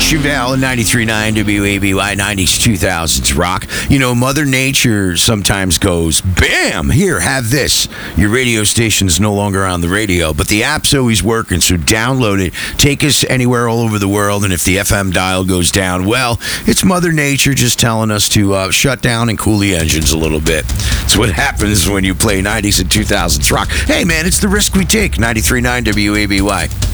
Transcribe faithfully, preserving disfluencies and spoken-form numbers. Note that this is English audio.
Chevelle, ninety-three point nine W A B Y, nineties, two thousands rock. You know, Mother Nature sometimes goes, bam, here, have this. Your radio station's no longer on the radio, but the app's always working, so download it. Take us anywhere all over the world, and if the F M dial goes down, well, it's Mother Nature just telling us to uh, shut down and cool the engines a little bit. That's what happens when you play nineties and two thousands rock. Hey, man, it's the risk we take. ninety-three point nine W A B Y.